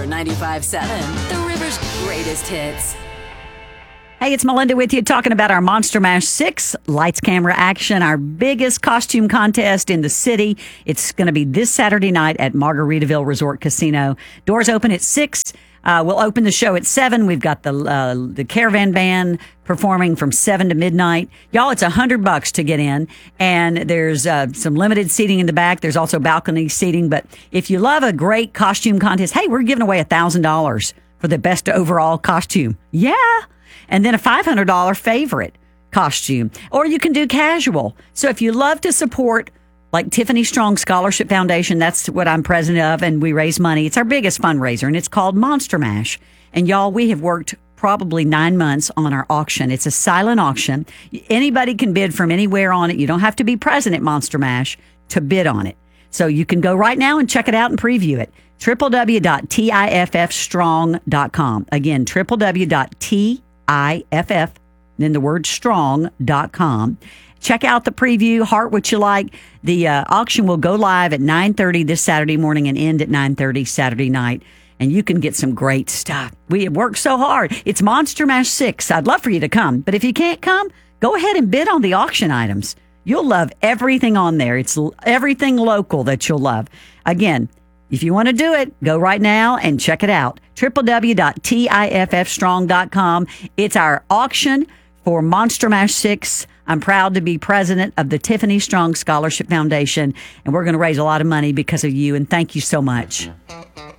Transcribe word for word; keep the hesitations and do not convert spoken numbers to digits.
River ninety-five point seven, the River's greatest hits. Hey, it's Melinda with you talking about our Monster Mash six Lights, Camera, Action, our biggest costume contest in the city. It's going to be this Saturday night at Margaritaville Resort Casino. Doors open at six. Uh, we'll open the show at seven. We've got the uh, the Caravan Band performing from seven to midnight. Y'all, it's a hundred bucks to get in, and there's uh, some limited seating in the back. There's also balcony seating. But if you love a great costume contest, hey, we're giving away a thousand dollars for the best overall costume. Yeah, and then a five hundred dollar favorite costume, or you can do casual. So if you love to support, like Tiffany Strong Scholarship Foundation, that's what I'm president of, and we raise money. It's our biggest fundraiser, and it's called Monster Mash. And y'all, we have worked probably nine months on our auction. It's a silent auction. Anybody can bid from anywhere on it. You don't have to be present at Monster Mash to bid on it. So you can go right now and check it out and preview it. w w w dot tiff strong dot com. Again, w w w dot tiff, then the word strong dot com. Check out the preview, heart what you like. The uh, auction will go live at nine thirty this Saturday morning and end at nine thirty Saturday night. And you can get some great stuff. We have worked so hard. It's Monster Mash six. I'd love for you to come. But if you can't come, go ahead and bid on the auction items. You'll love everything on there. It's l- everything local that you'll love. Again, if you want to do it, go right now and check it out. w w w dot tiff strong dot com. It's our auction for Monster Mash six. I'm proud to be president of the Tiffany Strong Scholarship Foundation, and we're going to raise a lot of money because of you, and thank you so much.